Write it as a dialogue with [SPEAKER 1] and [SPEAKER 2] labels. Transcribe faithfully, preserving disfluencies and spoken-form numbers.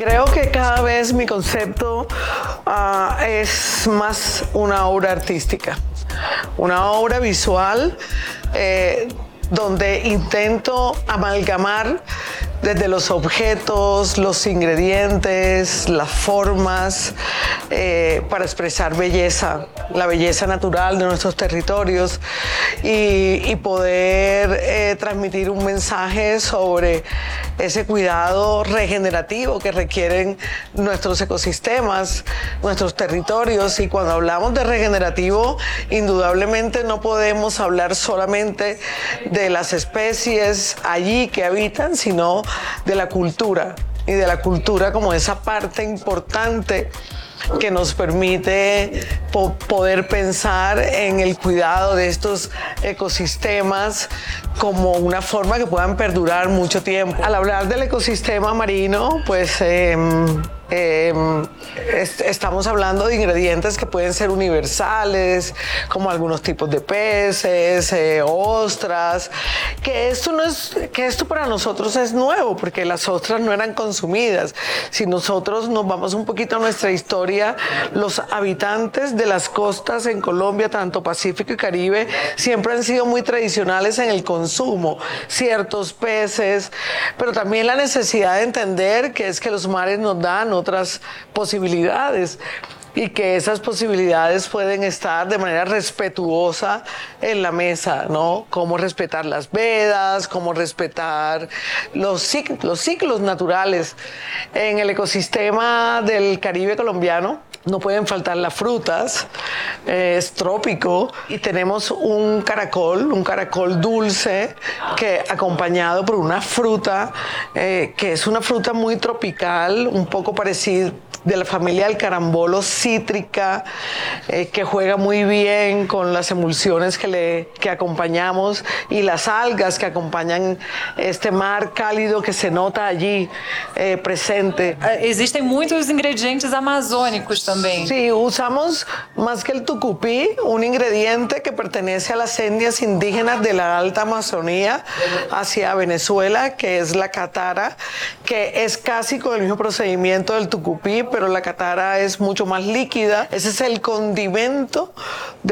[SPEAKER 1] Creo que cada vez mi concepto uh, es más una obra artística, una obra visual eh, donde intento amalgamar desde los objetos, los ingredientes, las formas, eh, para expresar belleza, la belleza natural de nuestros territorios y, y poder eh, transmitir un mensaje sobre ese cuidado regenerativo que requieren nuestros ecosistemas, nuestros territorios. Y cuando hablamos de regenerativo, indudablemente no podemos hablar solamente de las especies allí que habitan, sino de la cultura, y de la cultura como esa parte importante que nos permite po poder pensar en el cuidado de estos ecosistemas como una forma que puedan perdurar mucho tiempo. Al hablar del ecosistema marino, pues eh, eh, est estamos hablando de ingredientes que pueden ser universales, como algunos tipos de peces, eh, ostras, que esto, no es, que esto para nosotros es nuevo, porque las ostras no eran consumidas. Si nosotros nos vamos un poquito a nuestra historia, los habitantes de las costas en Colombia, tanto Pacífico y Caribe, siempre han sido muy tradicionales en el consumo, ciertos peces, pero también la necesidad de entender que es que los mares nos dan otras posibilidades y que esas posibilidades pueden estar de manera respetuosa en la mesa, ¿no? Cómo respetar las vedas, cómo respetar los ciclos, los ciclos naturales. En el ecosistema del Caribe colombiano no pueden faltar las frutas, eh, es trópico, y tenemos un caracol, un caracol dulce, que acompañado por una fruta, eh, que es una fruta muy tropical, un poco parecida, de la familia del carambolo, cítrica, eh, que juega muy bien con las emulsiones que, le, que acompañamos, y las algas que acompañan este mar cálido que se nota allí eh, presente.
[SPEAKER 2] Existem muitos ingredientes amazônicos também.
[SPEAKER 1] Sí, usamos más que el tucupí, un ingrediente que pertenece a las etnias indígenas de la Alta Amazonía hacia Venezuela, que es la catara, que es casi con el mismo procedimiento del tucupí, pero la catara es mucho más líquida. Ese es el condimento de